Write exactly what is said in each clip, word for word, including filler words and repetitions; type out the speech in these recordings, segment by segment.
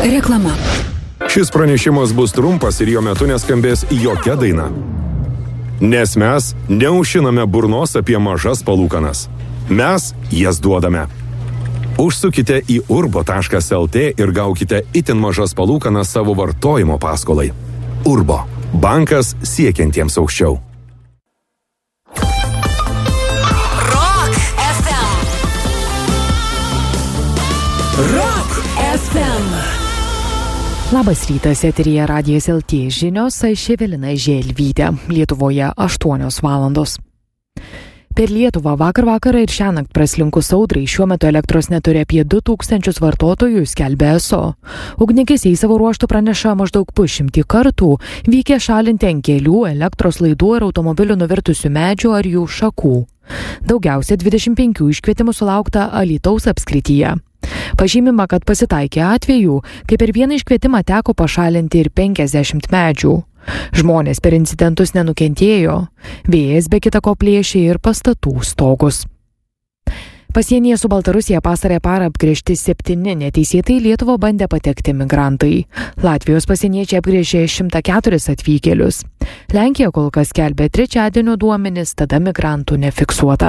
Reklama. Šis pranešimas bus trumpas ir jo metu neskambės jokia daina. Nes mes neužšiname burnos apie mažas palūkanas. Mes jas duodame. Užsukite į urbo taškas lt ir gaukite itin mažas palūkanas savo vartojimo paskolai. Urbo. Bankas siekiantiems aukščiau. Rock F M. Rock F M. Labas rytas, eteryje Radijas L T žinios, aš Evelina Želvytė. Lietuvoje aštuonios valandos. Per Lietuvą vakar vakarą ir šiąnakt praslinkus audrai šiuo metu elektros neturi apie du tūkstančius vartotojų, skelbia E S O. Ugniagesiai savo ruožtų praneša maždaug pusšimtį kartų vykę šalinti ant kelių, elektros laidų ir automobilių nuvirtusių medžių ar jų šakų. Daugiausia dvidešimt penkių iškvietimų sulaukta Alytaus apskrityje. Pažymima, kad pasitaikė atvejų, kai per vieną iškvietimą teko pašalinti ir penkiasdešimt medžių. Žmonės per incidentus nenukentėjo. Vėjas be kita ko plėšė ir pastatų stogus. Pasienyje su Baltarusija pastarąją parą apgręžti septyni neteisėtai Lietuvą bandę patekti migrantai. Latvijos pasieniečiai apgręžė šimtą keturis atvykėlius. Lenkija kol kas skelbia trečiadienio duomenis, tada migrantų nefiksuota.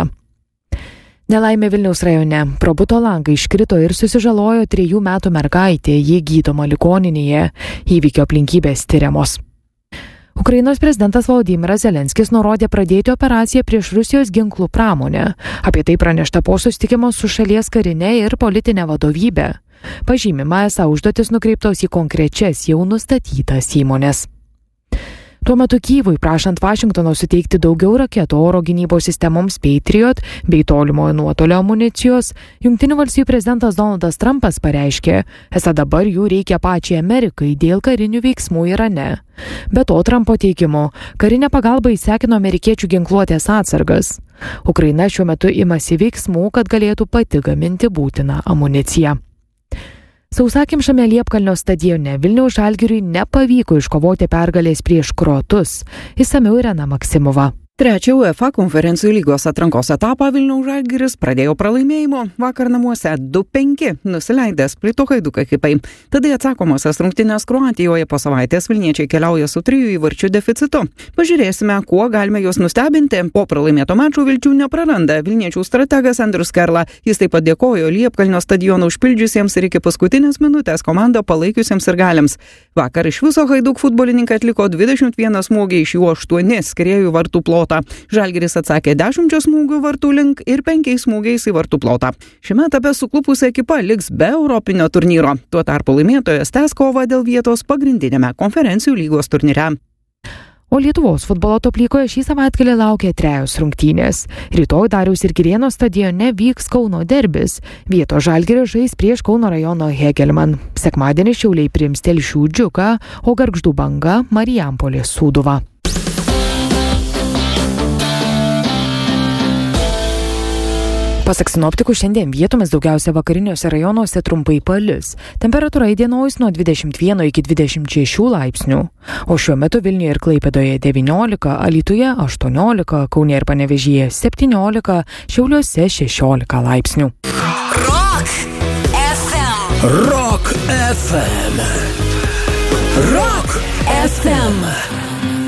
Nelaimė Vilniaus rajone. Pro buto langą iškrito ir susižalojo trejų metų mergaitė, ji gydoma ligoninėje. Įvykio aplinkybės tiriamos. Ukrainos prezidentas Volodymyras Zelenskis nurodė pradėti operaciją prieš Rusijos ginklų pramonę. Apie tai pranešta po susitikimo su šalies karinė ir politinė vadovybė. Pažymima, esą užduotis nukreiptos į konkrečias jau nustatytas įmones. Tuo metu Kyjivui prašant Vašingtono suteikti daugiau raketų oro gynybos sistemoms Patriot bei tolimojo nuotolio amunicijos, Jungtinių valstijų prezidentas Donaldas Trumpas pareiškė, esą dabar jų reikia pačiai Amerikai dėl karinių veiksmų Irane. Be to, Trumpo teigimu, karinė pagalba įsekino amerikiečių ginkluotės atsargas. Ukraina šiuo metu imasi veiksmų, kad galėtų pati gaminti būtiną amuniciją. Sausakimšame Liepkalnio stadione Vilniaus Žalgiriui nepavyko iškovoti pergalės prieš kroatus. Išsamiau Irena Maksimova. Trečią UEFA konferencijų lygos atrankos etapą Vilniaus Žalgiris pradėjo pralaimėjimo vakar namuose du penki, nusileidęs Splito Hajduk ekipai. Tada atsakomosios rungtynės Kroatijoje po savaitės vilniečiai keliauja su trijų įvarčių deficitu. Pažiūrėsime, kuo galime juos nustebinti. Po pralaimėto mačo vilčių nepraranda vilniečių strategas Andrius Kerla. Jis taip pat dėkojo Liepkalnio stadioną užpildžiusiems ir iki paskutinės minutės komandą palaikiusiems ir galiams. Vakar iš viso Hajduk futbolininkai atliko dvidešimt vieną smūgį, iš jų aštuoni skriejų vartų plotą. Žalgiris atsakė dešimčia smūgių vartų link ir penkiais smūgiais į vartų plotą. Šiame etape suklupusi ekipa liks be europinio turnyro. Tuo tarpu laimėtojas tęs kovą dėl vietos pagrindinėme konferencijų lygos turnyre. O Lietuvos futbolo top lygoje šį savaitgalį laukia trejos rungtynės. Rytoj Dariaus ir Girėno stadione vyks Kauno derbis. Vietos Žalgiris žais prieš Kauno rajono Hegelman. Sekmadienį Šiauliai priims Telšių Džiuką, o Gargždų Banga Marijampolės Sūduvą. Pasak sinoptikų, šiandien vietomis daugiausia vakariniuose rajonuose trumpai palis. Temperatūra įdienojus nuo dvidešimt vieno iki dvidešimt šešių laipsnių. O šiuo metu Vilniuje ir Klaipėdoje devyniolika, Alytuje aštuoniolika, Kaune ir Panevėžyje septyniolika, Šiauliuose šešiolika laipsnių. Rock F M. Rock F M. Rock F M.